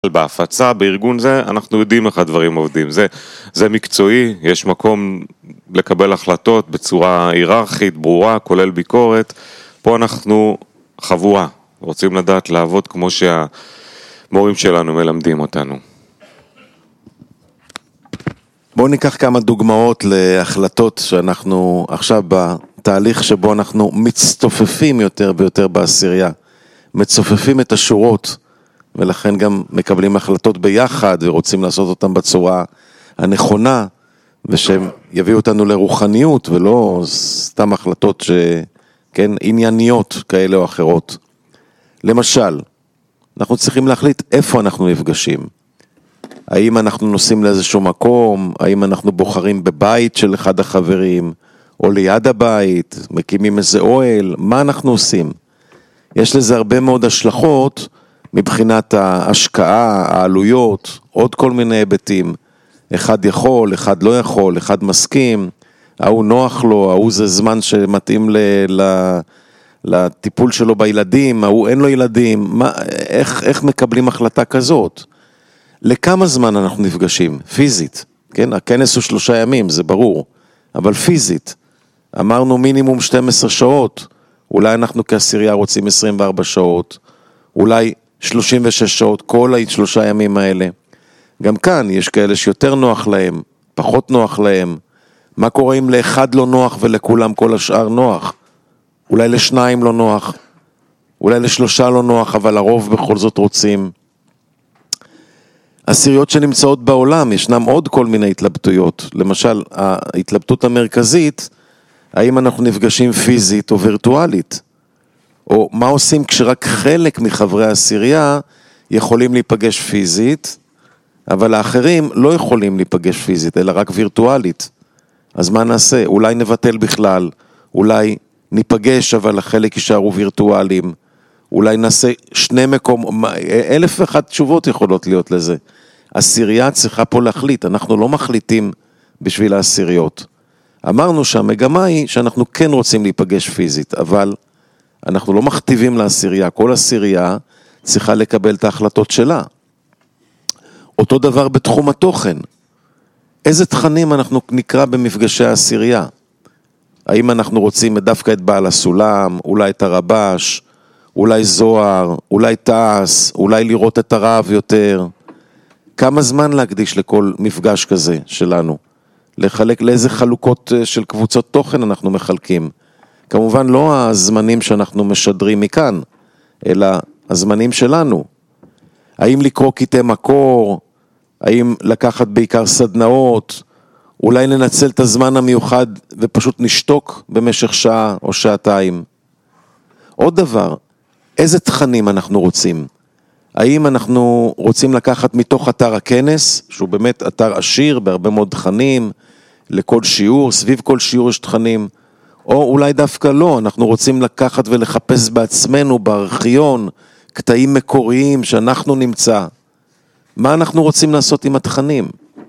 בהפצה, בארגון זה, אנחנו יודעים איך הדברים עובדים. זה מקצועי, יש מקום לקבל החלטות בצורה היררכית, ברורה, כולל ביקורת. פה אנחנו חבורה, רוצים לדעת לעבוד כמו שהמורים שלנו מלמדים אותנו. בואו ניקח כמה דוגמאות להחלטות שאנחנו עכשיו בתהליך שבו אנחנו מצטופפים יותר ויותר בעשירייה, מצופפים את השורות, ולכן גם מקבלים החלטות ביחד ורוצים לעשות אותן בצורה הנכונה, ושהם יביאו אותנו לרוחניות ולא סתם החלטות כן, ענייניות כאלה או אחרות. למשל, אנחנו צריכים להחליט איפה אנחנו נפגשים. האם אנחנו נוסעים לאיזשהו מקום, האם אנחנו בוחרים בבית של אחד החברים, או ליד הבית, מקימים איזה אוהל, מה אנחנו עושים? יש לזה הרבה מאוד השלכות מבחינת ההשקעה, העלויות, עוד כל מיני היבטים. אחד יכול, אחד לא יכול, אחד מסכים, ההוא נוח לו, ההוא זה זמן שמתאים לטיפול שלו בילדים, ההוא אין לו ילדים, איך מקבלים החלטה כזאת? לכמה זמן אנחנו נפגשים? פיזית, כן? הכנס הוא 3 ימים, זה ברור, אבל פיזית. אמרנו מינימום 12 שעות, אולי אנחנו כעשירייה רוצים 24 שעות, אולי 36 שעות, כל 3 ימים האלה. גם כאן יש כאלה שיותר נוח להם, פחות נוח להם. מה קורה אם לאחד לא נוח ולכולם כל השאר נוח? אולי לשניים לא נוח, אולי ל3 לא נוח, אבל הרוב בכל זאת רוצים. עשיריות שנמצאות בעולם, ישנם עוד כל מיני התלבטויות. למשל, ההתלבטות המרכזית, האם אנחנו נפגשים פיזית או וירטואלית? או מה עושים כשרק חלק מחברי העשירייה יכולים להיפגש פיזית, אבל האחרים לא יכולים להיפגש פיזית, אלא רק וירטואלית. אז מה נעשה? אולי נבטל בכלל, אולי ניפגש אבל החלק יישארו וירטואליים, אולי נעשה 2 מקום, 1,001 תשובות יכולות להיות לזה. עשירייה צריכה פה להחליט, אנחנו לא מחליטים בשביל העשיריות. אמרנו שהמגמה היא שאנחנו כן רוצים להיפגש פיזית, אבל אנחנו לא מכתיבים לעשירייה, כל עשירייה צריכה לקבל את ההחלטות שלה. אותו דבר בתחום התוכן. איזה תכנים אנחנו נקרא במפגשי העשירייה? האם אנחנו רוצים דווקא את בעל הסולם, אולי את הרבש, אולי זוהר, אולי תעש, אולי לראות את הרב יותר? כמה זמן להקדיש לכל מפגש כזה שלנו? לחלק לאיזה חלוקות של קבוצות תוכן אנחנו מחלקים? כמובן לא הזמנים שאנחנו משדרים מכאן, אלא הזמנים שלנו. האם לקרוא קטעי מקור? האם לקחת בעיקר סדנאות? אולי לנצל את הזמן המיוחד ופשוט נשתוק במשך שעה או שעתיים? עוד דבר, איזה תכנים אנחנו רוצים? האם אנחנו רוצים לקחת מתוך אתר הכנס, שהוא באמת אתר עשיר בהרבה מאוד תכנים, לכל שיעור, סביב כל שיעור יש תכנים, או אולי דווקא לא, אנחנו רוצים לקחת ולחפש בעצמנו בארכיון, קטעים מקוריים שאנחנו נמצא. מה אנחנו רוצים לעשות עם התכנים?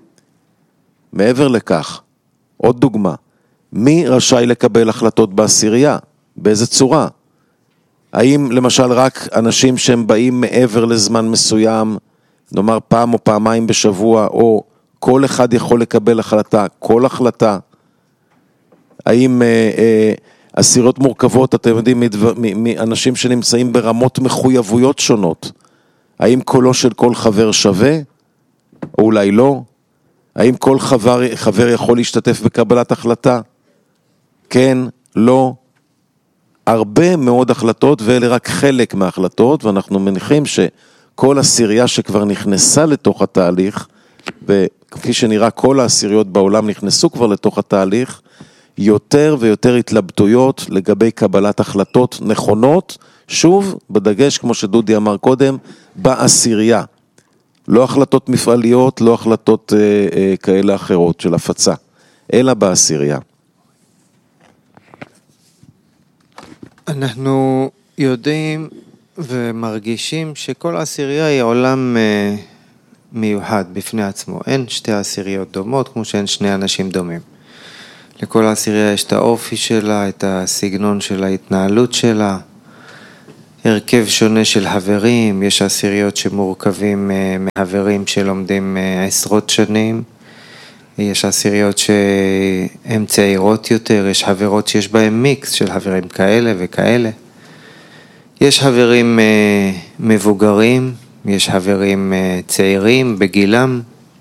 מעבר לכך, עוד דוגמה, מי רשאי לקבל החלטות בעשירייה? באיזה צורה? האם למשל רק אנשים שהם באים מעבר לזמן מסוים, נאמר פעם או פעמיים בשבוע, או כל אחד יכול לקבל החלטה, כל החלטה? האם עשיריות מורכבות, אתם יודעים, מאנשים שנמצאים ברמות מחויבויות שונות? האם קולו של כל חבר שווה? או אולי לא? האם כל חבר יכול להשתתף בקבלת החלטה? כן, לא. הרבה מאוד החלטות, ואלה רק חלק מההחלטות, ואנחנו מניחים שכל עשירייה שכבר נכנסה לתוך התהליך, וכפי שנראה כל העשיריות בעולם נכנסו כבר לתוך התהליך, יותר ויותר התלבטויות לגבי קבלת החלטות נכונות, שוב, בדגש, כמו שדודי אמר קודם, בעשירייה. לא החלטות מפעליות, לא החלטות כאלה אחרות של הפצה, אלא בעשירייה. אנחנו יודעים ומרגישים שכל העשירייה היא עולם מיוחד בפני עצמו. אין 2 עשיריות דומות כמו שאין 2 אנשים דומים. לכל העשירייה יש את האופי שלה, את הסגנון של ההתנהלות שלה. הרכב שונה של חברים, יש עשיריות שמורכבים מחברים שלומדים עשרות שנים, יש עשיריות שהן צעירות יותר, יש חברות שיש בהן מיקס של חברים כאלה וכאלה. יש חברים מבוגרים, יש חברים צעירים בגילם,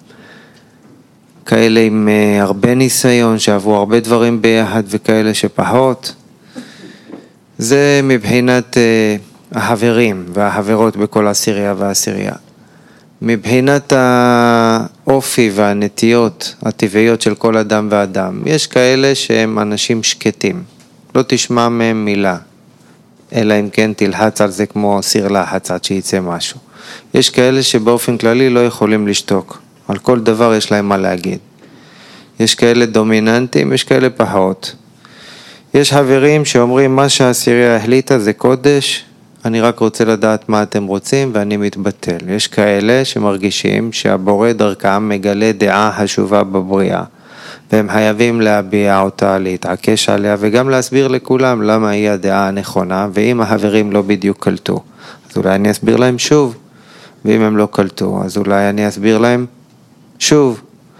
כאלה עם הרבה ניסיון, שעברו הרבה דברים ביחד וכאלה שפחות. זה מבחינת החברים והחברות בכל עשירייה ועשירייה. מבחינת האופי והנטיות הטבעיות של כל אדם ואדם, יש כאלה שהם אנשים שקטים, לא תשמע מהם מילה, אלא אם כן תלחץ על זה כמו סיר לחץ עד שיצא משהו. יש כאלה שבאופן כללי לא יכולים לשתוק, על כל דבר יש להם מה להגיד. יש כאלה דומיננטים, יש כאלה פחות. יש חברים שאומרים מה שהעשירייה החליטה זה קודש, אני רק רוצה לדעת מה אתם רוצים ואני מתבטל. יש כאלה שמרגישים שהבורא דרכם מגלה דעה חשובה בבריאה, והם חייבים להביע אותה, להתעקש עליה וגם להסביר לכולם למה היא הדעה הנכונה, ואם החברים לא בדיוק קלטו, אז אולי אני אסביר להם שוב, ואם הם לא קלטו, אז אולי אני אסביר להם שוב.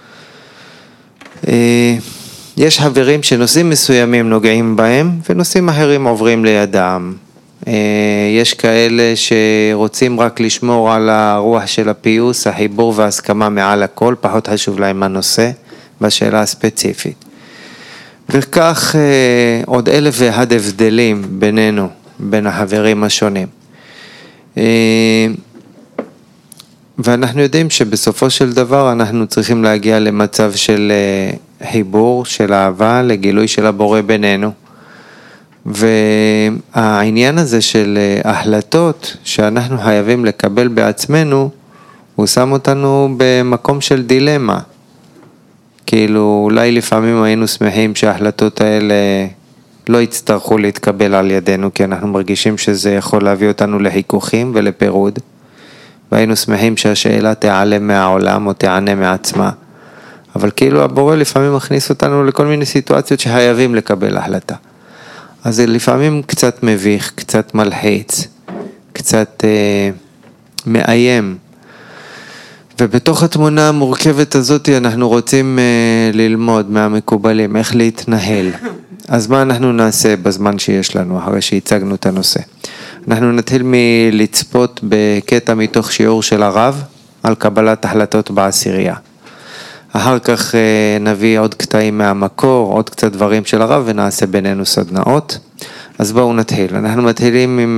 יש חברים שנושאים מסוימים נוגעים בהם, ונושאים אחרים עוברים לידם. יש כאלה שרוצים רק לשמור על הרוח של הפיוס, החיבור וההסכמה מעל הכל, פחות חשוב להם הנושא בשאלה הספציפית. וכך עוד 1,001 הבדלים בינינו, בין החברים השונים. ואנחנו יודעים שבסופו של דבר אנחנו צריכים להגיע למצב של חיבור, של אהבה, לגילוי של הבורא בינינו. והעניין הזה של החלטות שאנחנו חייבים לקבל בעצמנו, הוא שם אותנו במקום של דילמה. כאילו אולי לפעמים היינו שמחים שההחלטות האלה לא יצטרכו להתקבל על ידינו, כי אנחנו מרגישים שזה יכול להביא אותנו לחיכוכים ולפירוד. והיינו שמחים שהשאלה תיעלם מהעולם או תיענה מעצמה. אבל כאילו הבורא לפעמים מכניס אותנו לכל מיני סיטואציות שחייבים לקבל החלטה. אז זה לפעמים קצת מביך, קצת מלחיץ, קצת מאיים. ובתוך התמונה המורכבת הזאת אנחנו רוצים ללמוד מהמקובלים, איך להתנהל. אז מה אנחנו נעשה בזמן שיש לנו, אחרי שהצגנו את הנושא? אנחנו נתחיל מלצפות בקטע מתוך שיעור של הרב על קבלת החלטות בעשירייה. אחר כך נביא עוד קטעים מהמקור, עוד קצת דברים של הרב ונעשה בינינו סדנאות. אז בואו נתחיל. אנחנו מתחילים עם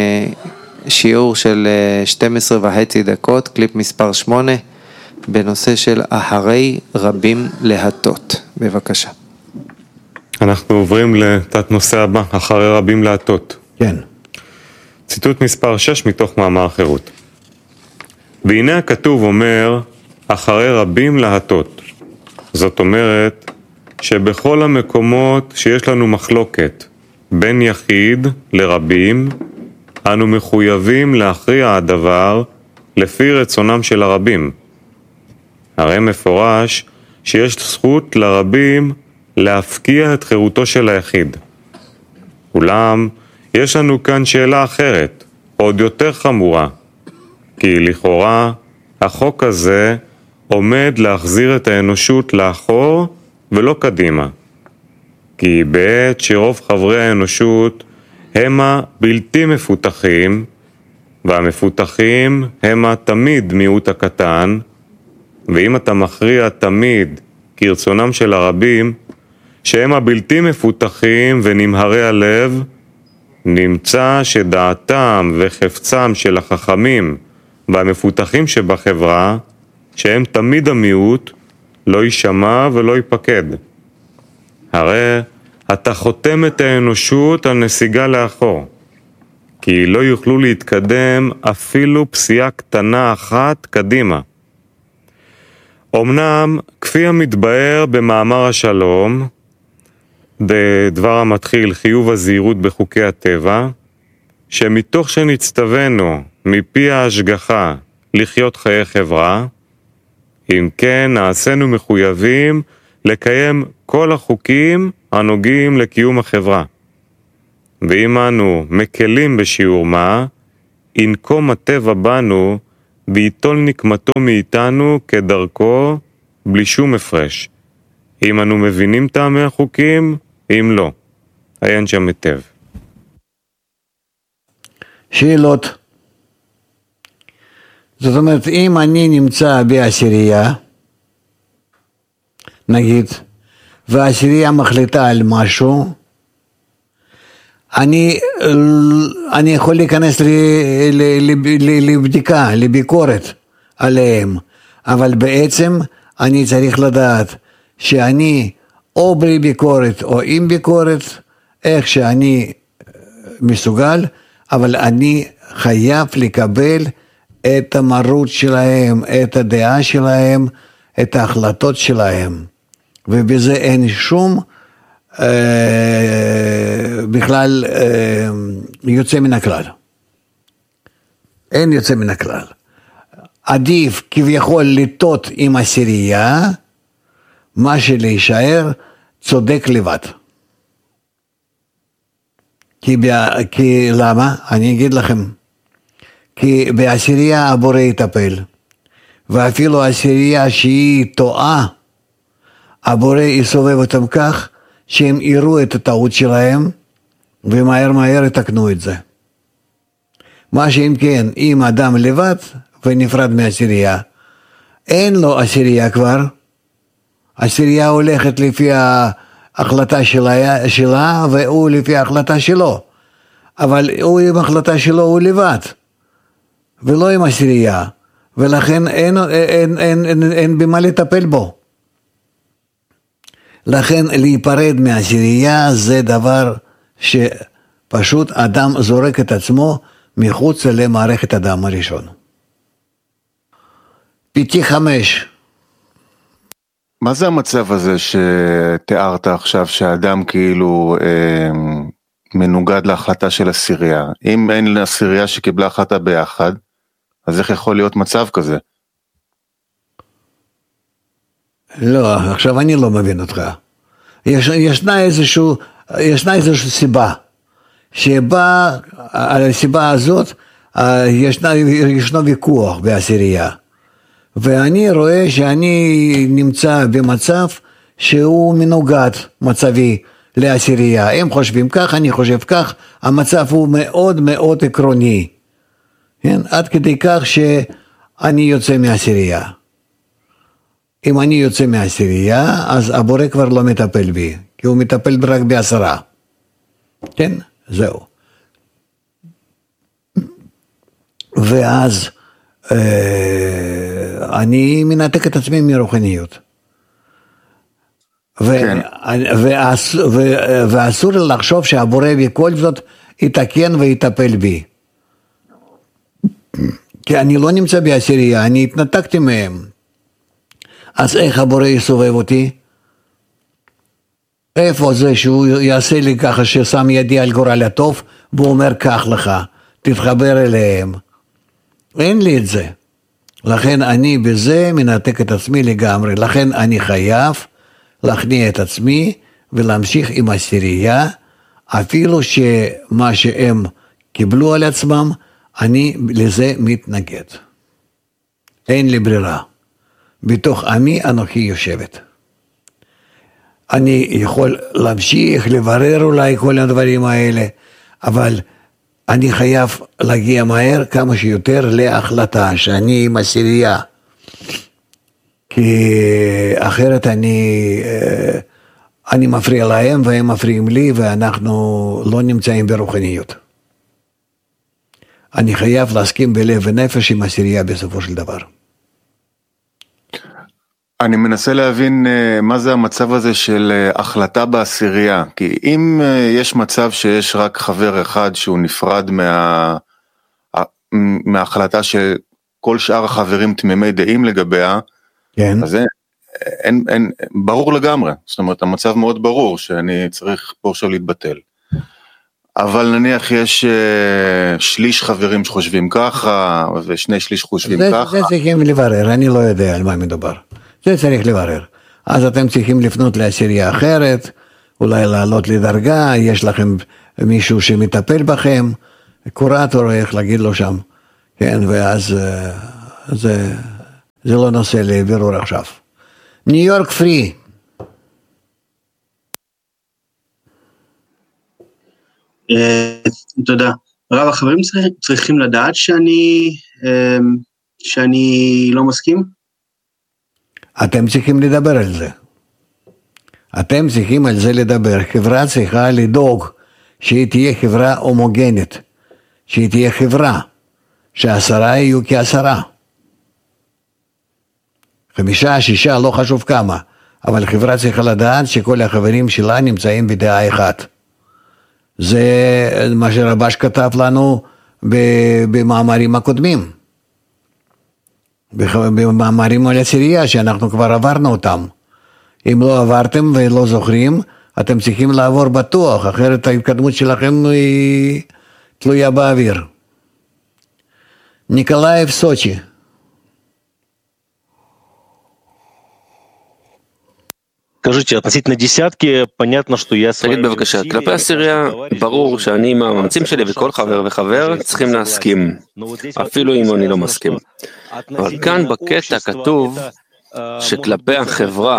שיעור של 12.5 דקות, קליפ מספר 8, בנושא של אחרי רבים להטות. בבקשה. אנחנו עוברים לתת נושא הבא, אחרי רבים להטות. כן. ציטוט מספר 6 מתוך מאמר חירות. והנה הכתוב אומר, אחרי רבים להטות. זאת אומרת שבכל המקומות שיש לנו מחלוקת בין יחיד לרבים, אנו מחויבים להכריע הדבר לפי רצונם של הרבים. הרי מפורש שיש זכות לרבים להפקיע את חירותו של היחיד. אולם יש לנו כאן שאלה אחרת, עוד יותר חמורה, כי לכאורה החוק הזה עומד להחזיר את האנושות לאחור ולא קדימה. כי בעת שרוב חברי האנושות הם הבלתי מפותחים, והמפותחים הם תמיד מיעוט הקטן, ואם אתה מכריע תמיד כרצונם של הרבים, שהם הבלתי מפותחים ונמהרי הלב, נמצא שדעתם וחפצם של החכמים והמפותחים שבחברה, שהם תמיד המיעוט, לא יישמע ולא ייפקד. הרי אתה חותם את האנושות על נסיגה לאחור, כי לא יוכלו להתקדם אפילו פסיעה קטנה אחת קדימה. אמנם, כפי המתבאר במאמר השלום, בדבר המתחיל חיוב הזהירות בחוקי הטבע, שמתוך שנצטווינו מפי ההשגחה לחיות חיי חברה, אם כן נעשינו מחויבים לקיים כל החוקים הנוגעים לקיום החברה. ואם אנו מקלים בשיעור מה, ינקום הטבע בנו, ויטול נקמתו מאיתנו כדרכו, בלי שום הפרש. אם אנו מבינים טעמי החוקים, אם לא. עיין שם היטב. שאלות. זאת אומרת, אם אני נמצא בעשירייה, נגיד, והעשירייה מחליטה על משהו, אני יכול להיכנס לבדיקה, לביקורת עליהם, אבל בעצם אני צריך לדעת שאני או בלי ביקורת או עם ביקורת, איך שאני מסוגל, אבל אני חייב לקבל את המרות שלהם, את הדעה שלהם, את ההחלטות שלהם, ובזה אין שום בכלל יוצא מן הכלל. אין יוצא מן הכלל. עדיף כביכול לטעות עם עשירייה, מה שלהישאר צודק לבד. כי למה? אני אגיד לכם. כי בעשירייה הבורא יטפל, ואפילו עשירייה שהיא טועה, הבורא יסובב אותם כך, שהם יראו את הטעות שלהם, ומהר יתקנו את זה. מה שאם כן, אם אדם לבד ונפרד מעשירייה, אין לו עשירייה כבר, עשירייה הולכת לפי ההחלטה שלה, והוא לפי ההחלטה שלו, אבל הוא עם ההחלטה שלו הוא לבד, ולא עם עשירייה, ולכן אין במה לטפל בו. לכן להיפרד מהעשירייה זה דבר שפשוט אדם זורק את עצמו מחוץ למערכת הדם הראשון. פיתי 5. מה זה המצב הזה שתיארת עכשיו, שהאדם כאילו מנוגד להחלטה של עשירייה? אם אין עשירייה שקיבלה החלטה ביחד, אז איך יכול להיות מצב כזה? לא, עכשיו אני לא מבין אותך. ישנה איזושהי סיבה, שבה על הסיבה הזאת ישנו ויכוח בעשירייה. ואני רואה שאני נמצא במצב שהוא מנוגד מצבי לעשירייה. הם חושבים כך, אני חושב כך, המצב הוא מאוד מאוד עקרוני. כן? עד כדי כך שאני יוצא מעשירייה. אם אני יוצא מעשירייה, אז הבורא כבר לא מטפל בי, כי הוא מטפל רק ב10. כן? זהו. ואז אני מנתק את עצמי מרוחניות. ואסור לחשוב שהבורא בכל זאת יתקן ויטפל בי. כי אני לא נמצא בעשירייה, אני התנתקתי מהם. אז איך הבורא יסובב אותי? איפה זה שהוא יעשה לי ככה ששם ידי על גורל הטוב, והוא אומר כך לך, תתחבר אליהם. אין לי את זה. לכן אני בזה מנתק את עצמי לגמרי. לכן אני חייב להכניע את עצמי ולהמשיך עם עשירייה, אפילו שמה שהם קיבלו על עצמם, אני לזה מתנגד. אין לי ברירה. בתוך עמי אנוכי יושבת. אני יכול להמשיך, לברר אולי כל הדברים האלה, אבל אני חייב להגיע מהר כמה שיותר להחלטה שאני עם עשירייה. כי אחרת אני מפריע להם והם מפריעים לי, ואנחנו לא נמצאים ברוחניות. אני חייב להסכים בלב ונפש עם עשירייה בסופו של דבר. אני מנסה להבין מה זה המצב הזה של החלטה בעשירייה, כי אם יש מצב שיש רק חבר אחד שהוא נפרד מההחלטה שכל שאר החברים תמימי דעים לגביה, כן. אז אין, ברור לגמרי, זאת אומרת המצב מאוד ברור שאני צריך פה עכשיו להתבטל. אבל נניח יש שליש חברים שחושבים ככה, ושני שליש חושבים ככה. זה צריכים לברר, אני לא יודע על מה מדובר. זה צריך לברר. אז אתם צריכים לפנות לעשירייה אחרת, אולי לעלות לדרגה, יש לכם מישהו שמטפל בכם, קורטור, איך להגיד לו שם, כן, ואז זה לא נושא לבירור עכשיו. ניו יורק פרי. תודה. רב, החברים צריכים לדעת שאני לא מסכים? אתם צריכים לדבר על זה. אתם צריכים על זה לדבר. חברה צריכה לדאוג שהיא תהיה חברה הומוגנית, שהיא תהיה חברה, ש10 יהיו כ10. 5, 6, לא חשוב כמה, אבל חברה צריכה לדעת שכל החברים שלה נמצאים בדעה אחת. זה מה שרבש כתב לנו במאמרים הקודמים. במאמרים על עשירייה שאנחנו כבר עברנו אותם. אם לא עברתם ולא זוכרים, אתם צריכים לעבור בטוח, אחרת ההתקדמות שלכם היא תלויה באוויר. ניקולאייב, סוצ'י. תגיד בבקשה, כלפי עשירייה, ברור שאני עם המאמצים שלי וכל חבר וחבר צריכים להסכים, אפילו אם אני לא מסכים. אבל כאן בקטע כתוב שכלפי החברה,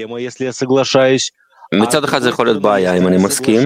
מצד אחד זה יכול להיות בעיה אם אני מסכים,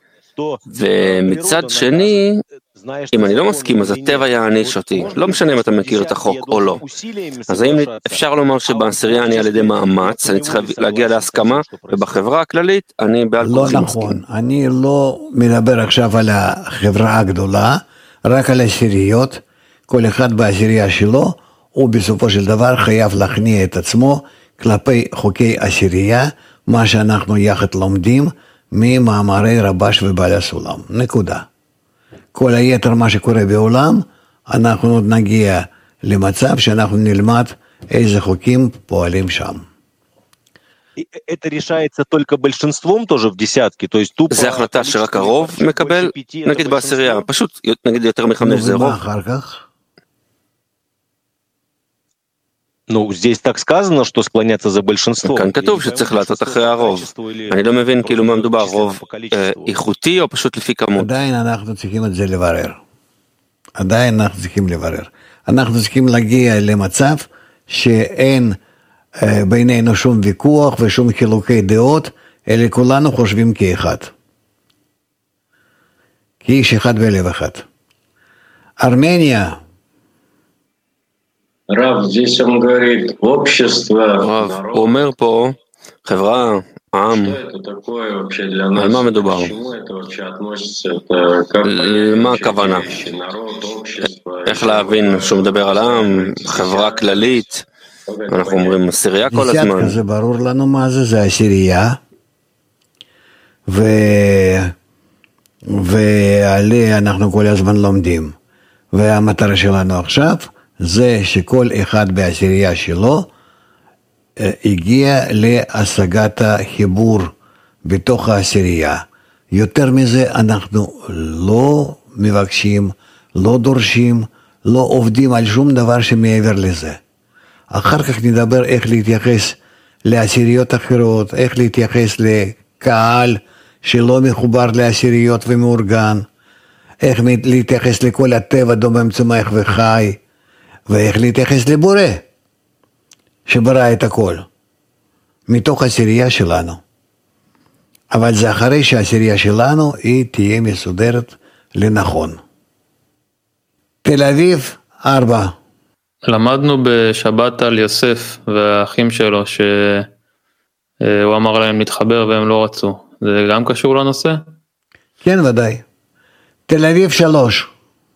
ומצד שני, אם אני לא מסכים, אז הטבע יעניש אותי. לא משנה אם אתה מכיר את החוק או לא. אז האם אפשר לומר שבעשירייה אני על ידי מאמץ, אני צריך להגיע להסכמה, ובחברה הכללית אני בעל כוחי מסכים. לא נכון, אני לא מדבר עכשיו על החברה הגדולה, רק על העשיריות, כל אחד בעשירייה שלו, הוא בסופו של דבר חייב להכניע את עצמו כלפי חוקי עשירייה, מה שאנחנו יחד לומדים ממאמרי רבש ובעל הסולם. נקודה. כל היתר מה שקורה בעולם, אנחנו עוד נגיע למצב שאנחנו נלמד איזה חוקים פועלים שם. זה החלטה שרק הרוב מקבל, נגיד בעשירייה, פשוט נגיד יותר מ5 זה רוב. אחר כך? כאן כתוב שצריך לעשות אחרי הרוב. אני לא מבין כאילו מה מדובר, רוב איכותי או פשוט לפי כמות. עדיין אנחנו צריכים את זה לברר. אנחנו צריכים להגיע למצב שאין בינינו שום ויכוח ושום חילוקי דעות, אלא כולנו חושבים כאחד. כאיש אחד בלב אחד. ארמניה. רב, здесь он говорит, общество, הוא אומר פה, חברה, עם, על מה מדובר? מה הכוונה? איך להבין שהוא מדבר על עם, חברה כללית, אנחנו אומרים עשירייה כל הזמן. זה ברור לנו מה זה, זה עשירייה, ועליה אנחנו כל הזמן לומדים, והמטרה שלנו עכשיו, זה שכל אחד בעשירייה שלו הגיע להשגת החיבור בתוך העשירייה. יותר מזה אנחנו לא מבקשים, לא דורשים, לא עובדים על שום דבר שמעבר לזה. אחר כך נדבר איך להתייחס לעשיריות אחרות, איך להתייחס לקהל שלא מחובר לעשיריות ומאורגן, איך להתייחס לכל הטבע דומם צומח וחי, ואיך להתייחס לבורא, שברא את הכל, מתוך העשירייה שלנו. אבל זה אחרי שהעשירייה שלנו היא תהיה מסודרת לנכון. תל אביב, 4. למדנו בשבת על יוסף והאחים שלו, שהוא אמר להם להתחבר והם לא רצו. זה גם קשור לנושא? כן, ודאי. תל אביב, 3.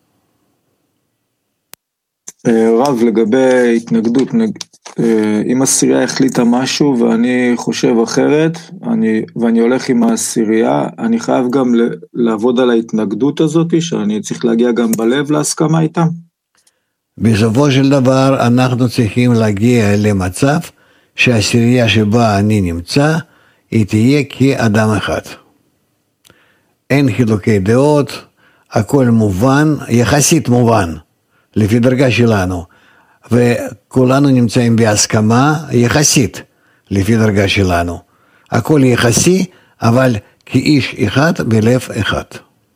רב, לגבי התנגדות, אם עשירייה החליטה משהו ואני חושב אחרת, ואני הולך עם העשירייה, אני חייב גם לעבוד על ההתנגדות הזאת, שאני צריך להגיע גם בלב להסכמה איתם. בסופו של דבר אנחנו צריכים להגיע למצב שהעשירייה שבה אני נמצא, היא תהיה כאדם אחד. אין חילוקי דעות, הכל מובן, יחסית מובן. לפי דרגה שלנו, וכולנו נמצאים בהסכמה יחסית, לפי דרגה שלנו. הכל יחסי, אבל כאיש אחד בלב אחד.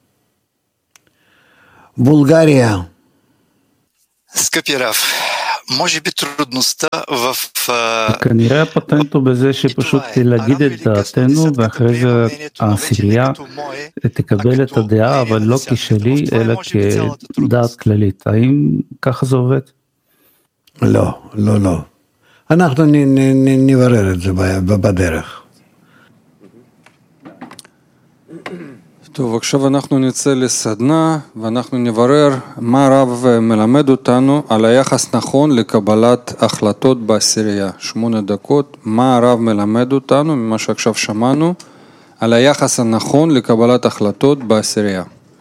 Булгария. Скъпи Раф, може би трудността в... כנראה הפטנט הוא בזה שפשוט להגיד את דעתנו ואחרי זה העשירייה תקבל את הדעה, אבל לא כשלי אלא כדעת כללית. האם ככה זה עובד? לא, לא, לא. אנחנו נברר את זה בדרך. טוב, עכשיו אנחנו נצא לסדנה ואנחנו נברר מה הרב מלמד אותנו על היחס נכון לקבלת החלטות בעשירייה. 8 דקות, מה הרב מלמד אותנו ממה שעכשיו שמענו על היחס הנכון לקבלת החלטות בעשירייה.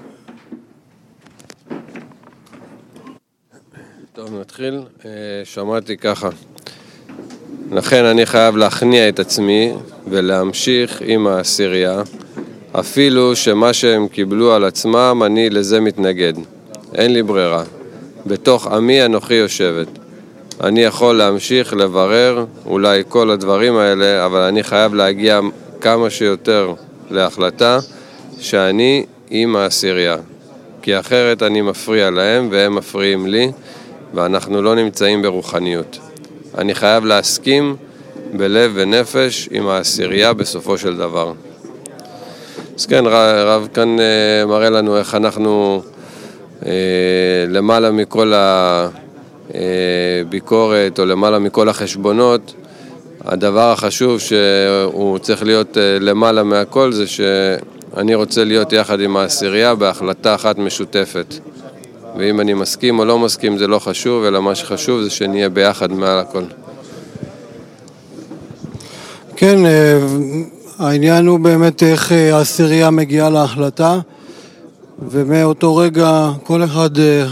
טוב, נתחיל. שמעתי ככה. לכן אני חייב להכניע את עצמי ולהמשיך עם העשירייה. אפילו שמה שהם קיבלו על עצמם, אני לזה מתנגד. אין לי ברירה. בתוך עמי אנוכי יושבת. אני יכול להמשיך לברר אולי כל הדברים האלה, אבל אני חייב להגיע כמה שיותר להחלטה שאני עם העשירייה. כי אחרת אני מפריע להם והם מפריעים לי, ואנחנו לא נמצאים ברוחניות. אני חייב להסכים בלב ונפש עם העשירייה בסופו של דבר. אז כן, רב כאן מראה לנו איך אנחנו למעלה מכל הביקורת או למעלה מכל החשבונות, הדבר החשוב שהוא צריך להיות למעלה מהכל זה שאני רוצה להיות יחד עם העשירייה בהחלטה אחת משותפת. ואם אני מסכים או לא מסכים זה לא חשוב, אלא מה שחשוב זה שנהיה ביחד מעל הכל. כן, העניין הוא באמת איך העשירייה מגיעה להחלטה, ומאותו רגע כל אחד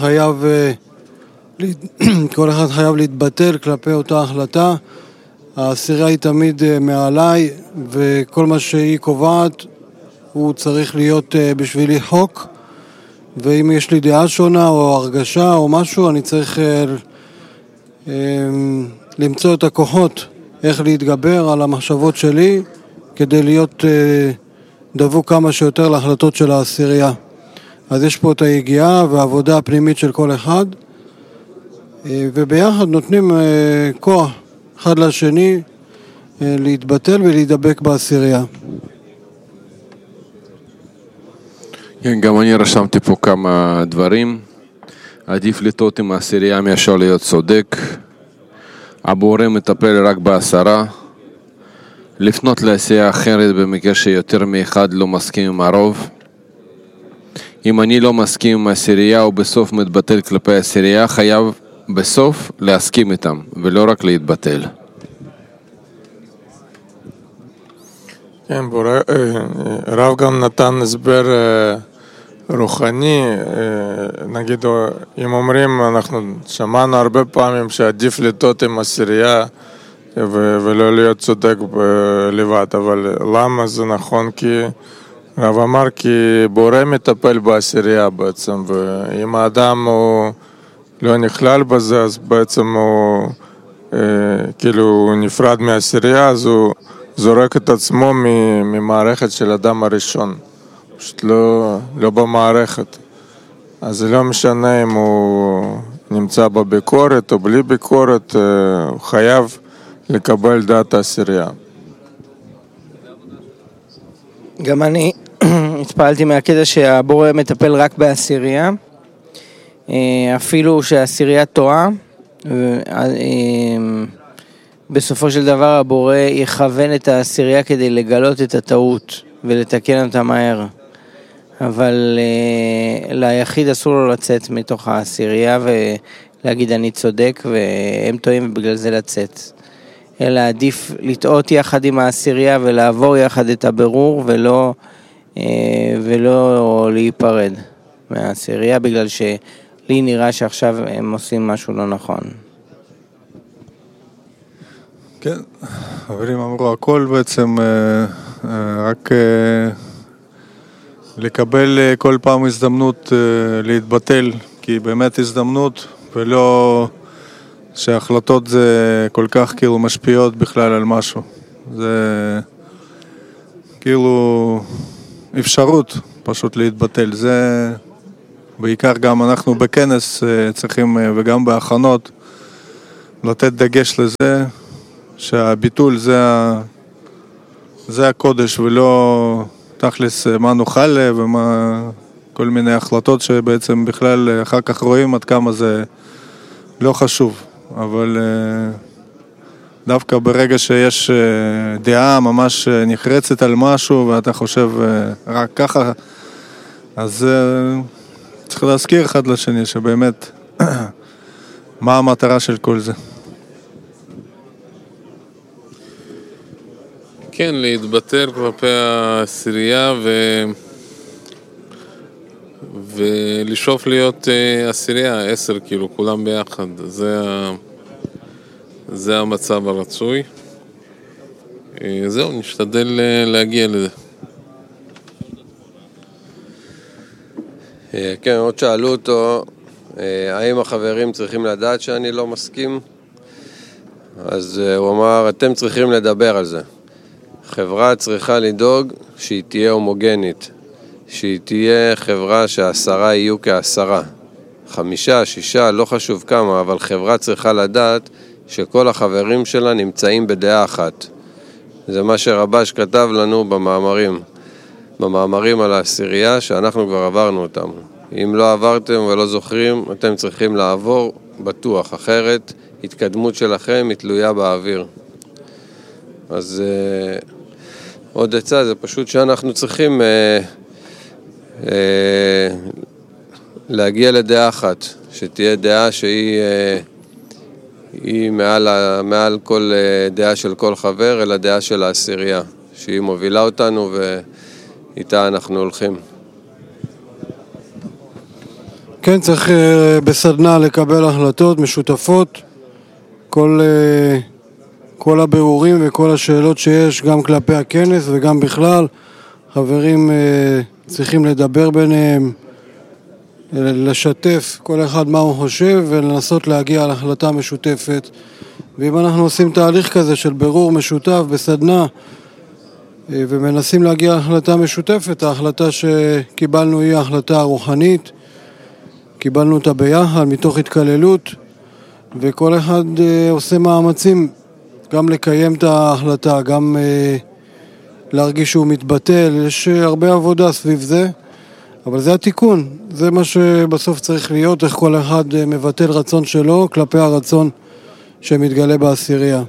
חייב להתבטל כלפי אותה החלטה. העשירייה היא תמיד מעליי, וכל מה שהיא קובעת הוא צריך להיות בשבילי חוק, ואם יש לי דעה שונה או הרגשה או משהו, אני צריך למצוא את הכוחות איך להתגבר על המחשבות שלי כדי להיות דבוק כמה שיותר להחלטות של העשירייה. אז יש פה את היגיעה והעבודה הפנימית של כל אחד, וביחד נותנים כוח אחד לשני להתבטל ולהידבק בעשירייה. כן, גם אני רשמתי פה כמה דברים. עדיף לטעות עם העשירייה מאשר להיות צודק. הבורא מטפל רק בעשרה. לפנות לעשייה אחרת במקרה שיותר מאחד לא מסכים עם הרוב. אם אני לא מסכים עם העשירייה ובסוף מתבטל כלפי העשירייה, חייב בסוף להסכים איתם ולא רק להתבטל. כן, רב גם נתן הסבר רוחני, נגיד אם אומרים, אנחנו שמענו הרבה פעמים שעדיף לטעות עם עשירייה ולא להיות צודק לבד, אבל למה זה נכון? כי רב אמר כי בורא מטפל בעשירייה בעצם, ואם האדם הוא לא נכלל בזה, אז בעצם הוא כאילו הוא נפרד מהעשירייה, אז הוא זורק את עצמו ממערכת של אדם הראשון, פשוט לא במערכת. אז זה לא משנה אם הוא נמצא בביקורת או בלי ביקורת, הוא חייב לקבל דעת העשירייה. גם אני התפעלתי מהקטע שהבורא מטפל רק בעשירייה, אפילו שהעשירייה טועה, בסופו של דבר הבורא יכוון את העשירייה כדי לגלות את הטעות ולתקן אותה מהר. אבל ליחיד אסור לו לצאת מתוך העשירייה ולהגיד אני צודק והם טועים ובגלל זה לצאת. אלא עדיף לטעות יחד עם העשירייה ולעבור יחד את הבירור ולא להיפרד מהעשירייה בגלל שלי נראה שעכשיו הם עושים משהו לא נכון. כן, חברים אמרו הכל בעצם, רק לקבל כל פעם הזדמנות להתבטל, כי באמת הזדמנות ולא שההחלטות זה כל כך כאילו משפיעות בכלל על משהו. זה כאילו אפשרות פשוט להתבטל, זה בעיקר גם אנחנו בכנס צריכים וגם בהכנות לתת דגש לזה שהביטול זה הקודש ולא תכלס מה נוכל ומה כל מיני החלטות שבעצם בכלל אחר כך רואים עד כמה זה לא חשוב, אבל דווקא ברגע שיש דעה ממש נחרצת על משהו ואתה חושב רק ככה, אז צריך להזכיר אחד לשני שבאמת מה המטרה של כל זה. כן, להתבטל כלפי העשירייה ולשאוף להיות עשירייה, 10 כאילו, כולם ביחד. זה המצב הרצוי. זהו, נשתדל להגיע לזה. כן, עוד שאלו אותו, האם החברים צריכים לדעת שאני לא מסכים? אז הוא אמר, אתם צריכים לדבר על זה. חברה צריכה לדאוג שהיא תהיה הומוגנית, שהיא תהיה חברה ש10 יהיו כ10, 5, 6, לא חשוב כמה, אבל חברה צריכה לדעת שכל החברים שלה נמצאים בדעה אחת. זה מה שרבש כתב לנו במאמרים על העשירייה, שאנחנו כבר עברנו אותם. אם לא עברתם ולא זוכרים, אתם צריכים לעבור בטוח, אחרת התקדמות שלכם היא תלויה באוויר. אז עוד עצה, זה פשוט שאנחנו צריכים להגיע לדעה אחת, שתהיה דעה שהיא מעל כל דעה של כל חבר, אלא דעה של העשירייה, שהיא מובילה אותנו ואיתה אנחנו הולכים. כן, צריך בסדנה לקבל החלטות משותפות, כל הבירורים וכל השאלות שיש גם כלפי הכנס וגם בכלל, חברים צריכים לדבר ביניהם, לשתף כל אחד מה הוא חושב ולנסות להגיע להחלטה משותפת. ואם אנחנו עושים תהליך כזה של בירור משותף בסדנה ומנסים להגיע להחלטה משותפת, ההחלטה שקיבלנו היא ההחלטה הרוחנית, קיבלנו אותה ביחד מתוך התקללות, וכל אחד עושה מאמצים גם לקיים את ההחלטה, גם להרגיש שהוא מתבטל. יש הרבה עבודה סביב זה, אבל זה התיקון, זה מה שבסוף צריך להיות, איך כל אחד מבטל רצון שלו כלפי הרצון שמתגלה בעשירייה.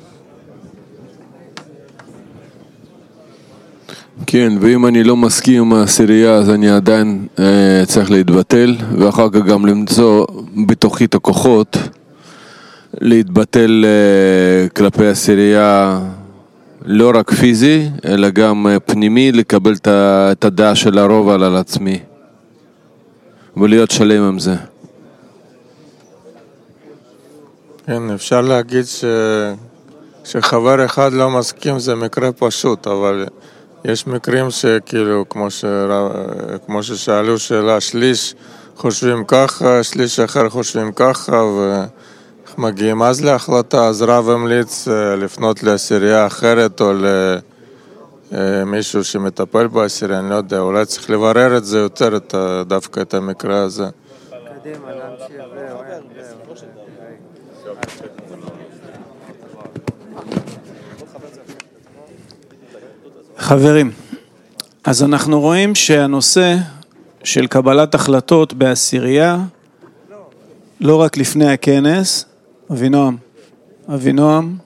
כן, ואם אני לא מסכים עם העשירייה אז אני עדיין צריך להתבטל, ואחר כך גם למצוא בתוכי את הכוחות להתבטל כלפי העשירייה, לא רק פיזי אלא גם פנימי, לקבל את הדעה של הרוב על עצמי ולהיות שלם עם זה. כן, אפשר להגיד שחבר אחד לא מסכים זה מקרה פשוט, אבל יש מקרים שכאילו כמו ששאלו שאלה, שליש חושבים ככה, שליש אחר חושבים ככה, ומגיעים אז להחלטה. אז רב המליץ לפנות לעשירייה אחרת או למישהו שמטפל בעשירייה, אני לא יודע, אולי צריך לברר את זה יותר, דווקא את המקרה הזה. חברים, אז אנחנו רואים שהנושא של קבלת החלטות בעשירייה, לא רק לפני הכנס, אבינועם,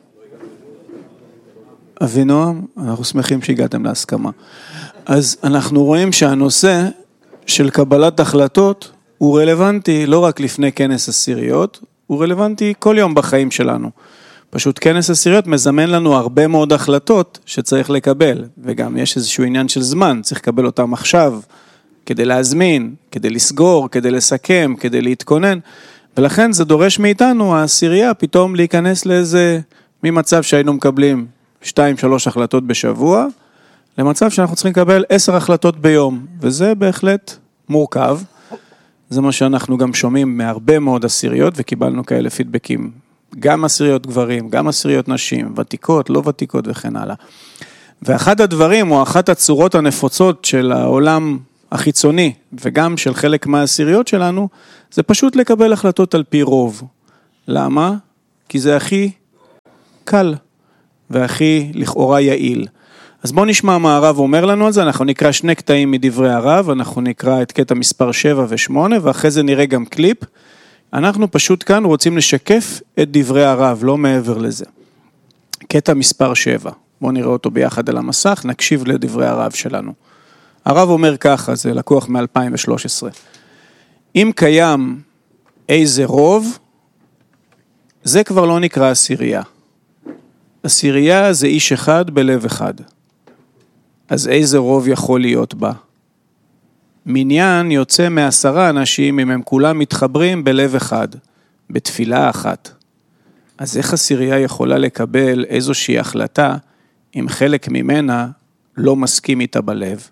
אנחנו שמחים שהגעתם להסכמה. אז אנחנו רואים שהנושא של קבלת החלטות הוא רלוונטי לא רק לפני כנס עשיריות, הוא רלוונטי כל יום בחיים שלנו. פשוט כנס עשיריות מזמן לנו הרבה מאוד החלטות שצריך לקבל, וגם יש איזשהו עניין של זמן, צריך לקבל אותם עכשיו, כדי להזמין, כדי לסגור, כדי לסכם, כדי להתכונן, ולכן זה דורש מאיתנו, העשירייה, פתאום להיכנס לאיזה, ממצב שהיינו מקבלים 2-3 החלטות בשבוע, למצב שאנחנו צריכים לקבל 10 החלטות ביום, וזה בהחלט מורכב, זה מה שאנחנו גם שומעים מהרבה מאוד עשיריות, וקיבלנו כאלה פידבקים, גם עשיריות גברים, גם עשיריות נשים, ותיקות, לא ותיקות וכן הלאה. ואחד הדברים, או אחת הצורות הנפוצות של העולם החיצוני, וגם של חלק מהעשיריות שלנו, זה פשוט לקבל החלטות על פי רוב. למה? כי זה הכי קל, והכי לכאורה יעיל. אז בואו נשמע מה הרב אומר לנו על זה, אנחנו נקרא שני קטעים מדברי הרב, אנחנו נקרא את קטע מספר 7 ו8, ואחרי זה נראה גם קליפ. אנחנו פשוט כאן רוצים לשקף את דברי הרב, לא מעבר לזה. קטע מספר 7, בואו נראה אותו ביחד על המסך, נקשיב לדברי הרב שלנו. הרב אומר ככה, זה לקוח מ-2013. אם קיים איזה רוב, זה כבר לא נקרא עשירייה. עשירייה זה איש אחד בלב אחד. אז איזה רוב יכול להיות בה? מניין יוצא מ10 אנשים אם הם כולם מתחברים בלב אחד, בתפילה אחת. אז איך עשירייה יכולה לקבל איזושהי החלטה אם חלק ממנה לא מסכים איתה בלב?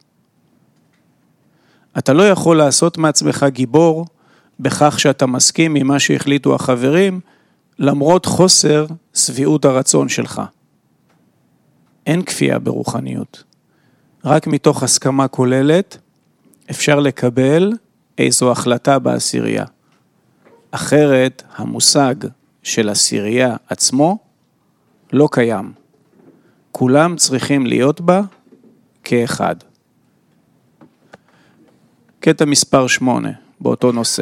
אתה לא יכול לעשות מעצמך גיבור בכך שאתה מסכים ממה שהחליטו החברים, למרות חוסר שביעות הרצון שלך. אין כפייה ברוחניות. רק מתוך הסכמה כוללת אפשר לקבל איזו החלטה בעשירייה. אחרת המושג של עשירייה עצמו לא קיים. כולם צריכים להיות בה כאחד. קטע מספר 8 באותו נושא.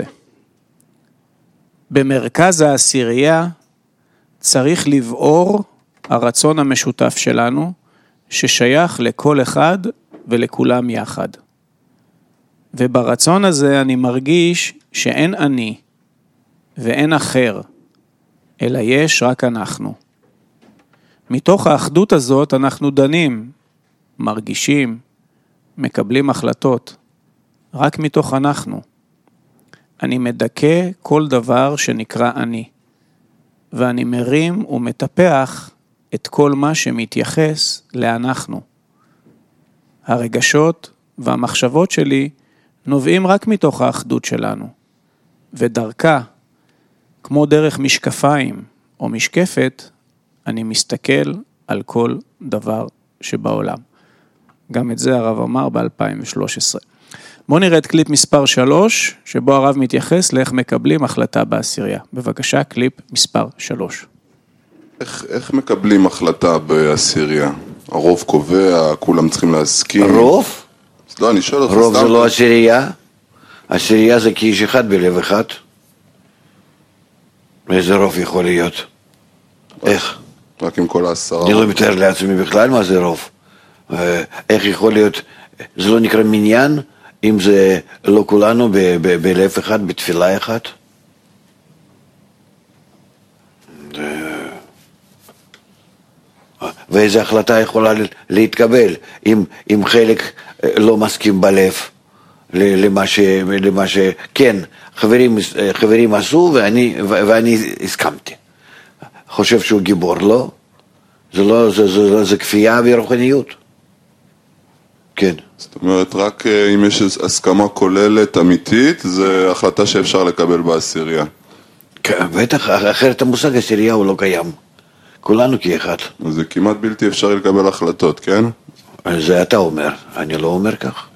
במרכז העשירייה צריך לבעור הרצון המשותף שלנו, ששייך לכל אחד ולכולם יחד. וברצון הזה אני מרגיש שאין אני ואין אחר, אלא יש רק אנחנו. מתוך האחדות הזאת אנחנו דנים, מרגישים, מקבלים החלטות, רק מתוך אנחנו. אני מדכא כל דבר שנקרא אני, ואני מרים ומטפח את כל מה שמתייחס לאנחנו. הרגשות והמחשבות שלי נובעים רק מתוך האחדות שלנו, ודרכה, כמו דרך משקפיים או משקפת, אני מסתכל על כל דבר שבעולם. גם את זה הרב אמר ב-2013. בואו נראה את קליפ מספר 3, שבו הרב מתייחס לאיך מקבלים החלטה בעשירייה. בבקשה, קליפ מספר 3. איך מקבלים החלטה בעשירייה? הרוב קובע, כולם צריכים להסכים. רוב? לא, אני שואל אותך. רוב זה לא עשירייה? עשירייה זה כאיש אחד בלב אחד. איזה רוב יכול להיות? איך? רק עם כל 10. אני לא מתאר לעצמי בכלל מה זה רוב. איך יכול להיות? זה לא נקרא מניין? אם זה לא כולנו בלב אחד, בתפילה אחת? ואיזו החלטה יכולה להתקבל אם חלק לא מסכים בלב למה כן, חברים עשו ואני הסכמתי. חושב שהוא גיבור, לא? זה כפייה ורוחניות. כן. זאת אומרת, רק אם יש הסכמה כוללת אמיתית, זה החלטה שאפשר לקבל בעשירייה. כן, בטח, אחרת המושג עשירייה הוא לא קיים. כולנו כאחד. זה כמעט בלתי אפשרי לקבל החלטות, כן? זה אתה אומר, אני לא אומר כך.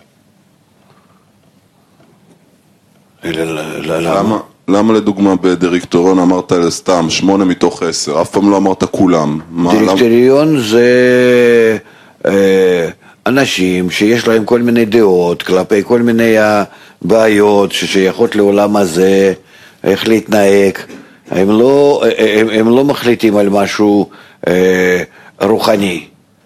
למה לדוגמה בדירקטוריון אמרת סתם 8 מתוך 10, אף פעם לא אמרת כולם? דירקטוריון זה אנשים שיש להם כל מיני דעות כלפי כל מיני בעיות ששייכות לעולם הזה, איך להתנהג. הם לא מחליטים על משהו רוחני.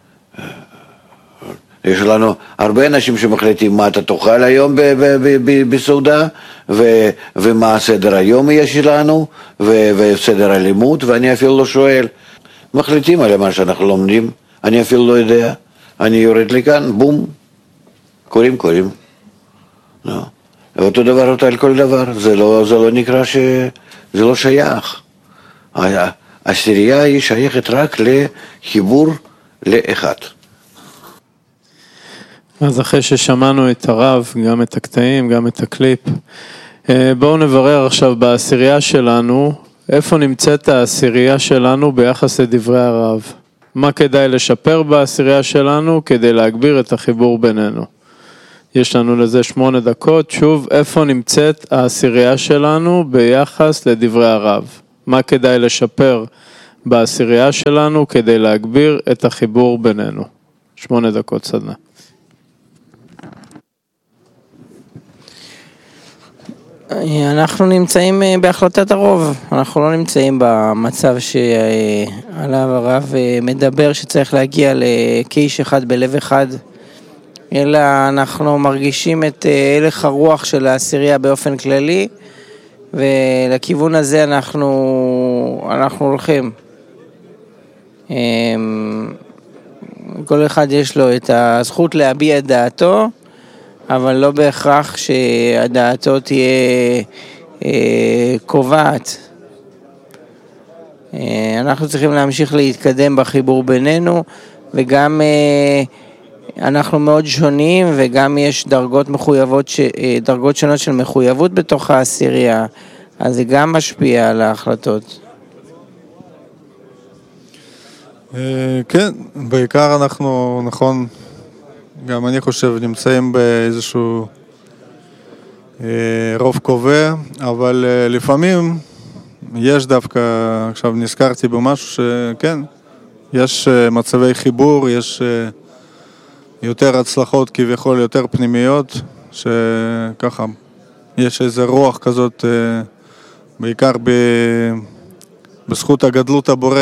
יש לנו הרבה אנשים שמחליטים מה אתה תאכל היום בסעודה, ומה סדר היום יש לנו, וסדר הלימוד, ואני אפילו לא שואל. מחליטים על מה שאנחנו לומדים, אני אפילו לא יודע. אני יורד לכאן, בום, קוראים. לא. ואותו דבר על כל דבר, זה לא נקרא זה לא שייך. העשירייה היא שייכת רק לחיבור לאחד. אז אחרי ששמענו את הרב, גם את הקטעים, גם את הקליפ, בואו נברר עכשיו בעשירייה שלנו, איפה נמצאת העשירייה שלנו ביחס לדברי הרב. מה כדאי לשפר בעשירייה שלנו כדי להגביר את החיבור בינינו. יש לנו לזה 8 דקות. שוב, איפה נמצאת העשירייה שלנו ביחס לדברי הרב? מה כדאי לשפר בעשירייה שלנו כדי להגביר את החיבור בינינו? 8 דקות סדנה. אנחנו נמצאים בהחלטת הרוב, אנחנו לא נמצאים במצב שעליו הרב מדבר שצריך להגיע לקייש אחד בלב אחד, אלא אנחנו מרגישים את הלך הרוח של העשירייה באופן כללי, ולכיוון הזה אנחנו הולכים. כל אחד יש לו את הזכות להביע את דעתו, אבל לא בהכרח שהדעתו תהיה קובעת. אנחנו צריכים להמשיך להתקדם בחיבור בינינו, וגם אנחנו מאוד שונים, וגם יש דרגות שונות של מחויבות בתוך העשירייה, אז זה גם משפיע על ההחלטות. כן, בעיקר אנחנו, נכון, גם אני חושב נמצאים באיזשהו רוב קובע, אבל לפעמים יש דווקא, עכשיו נזכרתי במשהו שכן, יש מצבי חיבור, יש יותר הצלחות כביכול, יותר פנימיות, שככה יש איזה רוח כזאת, בעיקר בזכות הגדלות הבורא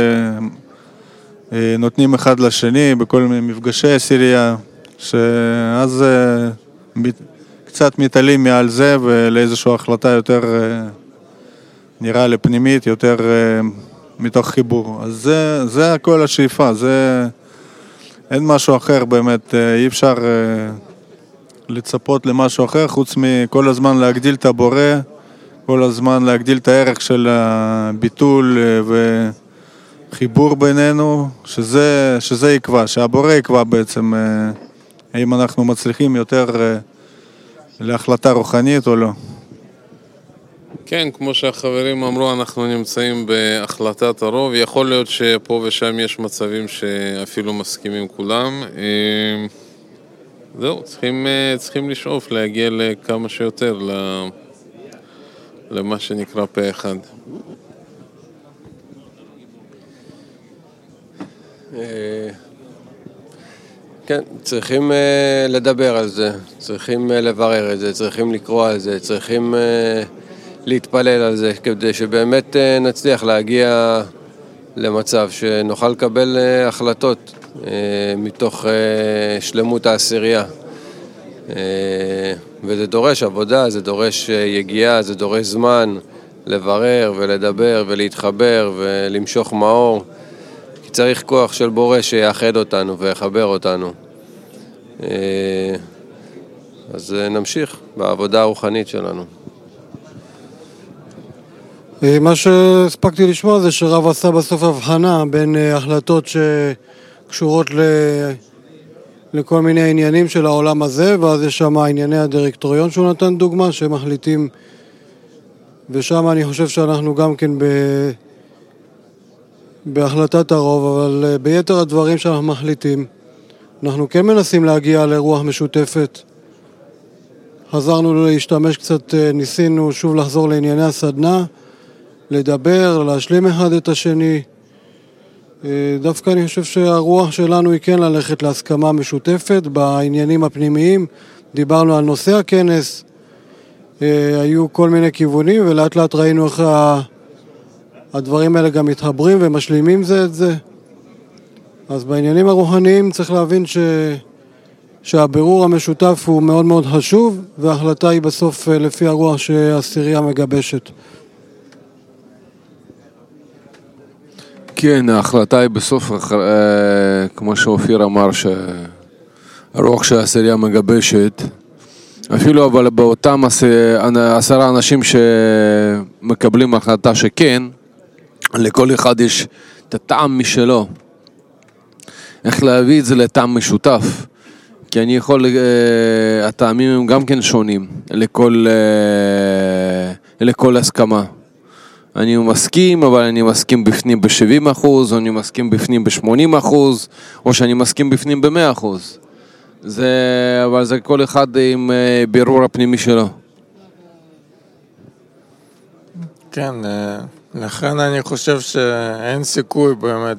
שנותנים אחד לשני בכל מיני מפגשי עשירייה, שאז קצת מתעלים מעל זה ולאיזושהי החלטה יותר נראה לי פנימית, יותר מתוך חיבור. אז זה הכל השאיפה, אין משהו אחר באמת, אי אפשר לצפות למשהו אחר חוץ מכל הזמן להגדיל את הבורא, כל הזמן להגדיל את הערך של הביטול וחיבור בינינו, שזה יקבע, שהבורא יקבע בעצם האם אנחנו מצליחים יותר להחלטה רוחנית או לא. כן, כמו שהחברים אמרו, אנחנו נמצאים בהחלטת הרוב. יכול להיות שפה ושם יש מצבים שאפילו מסכימים כולם. זהו, צריכים לשאוף להגיע לכמה שיותר למה שנקרא פה אחד. כן, צריכים לדבר על זה, צריכים לברר את זה, צריכים לקרוא על זה, צריכים להתפלל על זה, כדי שבאמת נצליח להגיע למצב שנוכל לקבל החלטות מתוך שלמות העשירייה. וזה דורש עבודה, זה דורש יגיעה, זה דורש זמן לברר ולדבר ולהתחבר ולמשוך מאור. כי צריך כוח של בורא שיאחד אותנו ויחבר אותנו. אז נמשיך בעבודה הרוחנית שלנו. מה שהספקתי לשמוע זה שרב עשה בסוף הבחנה בין החלטות שקשורות לכל מיני עניינים של העולם הזה, ואז יש שם ענייני הדירקטוריון שהוא נתן דוגמה שמחליטים, ושם אני חושב שאנחנו גם כן בהחלטת הרוב, אבל ביתר הדברים שאנחנו מחליטים, אנחנו כן מנסים להגיע לרוח משותפת. חזרנו להשתמש קצת, ניסינו שוב לחזור לענייני הסדנה, לדבר, להשלים אחד את השני. דווקא אני חושב שהרוח שלנו היא כן ללכת להסכמה משותפת בעניינים הפנימיים. דיברנו על נושא הכנס, היו כל מיני כיוונים, ולאט לאט ראינו איך הדברים האלה גם מתחברים ומשלימים זה את זה. אז בעניינים הרוחניים צריך להבין שהבירור המשותף הוא מאוד מאוד חשוב, וההחלטה היא בסוף לפי הרוח שהעשירייה מגבשת. כן, ההחלטה היא בסוף, כמו שאופיר אמר, שהרוח שהעשירייה מגבשת, אפילו אבל באותם 10 אנשים שמקבלים החלטה שכן, לכל אחד יש את הטעם משלו. איך להביא את זה לטעם משותף? כי אני יכול, הטעמים הם גם כן שונים לכל הסכמה. אני מסכים, אבל אני מסכים בפנים ב-70%, או אני מסכים בפנים ב-80%, או שאני מסכים בפנים ב-100%. אבל זה כל אחד עם בירור הפנימי שלו. כן, לכן אני חושב שאין סיכוי באמת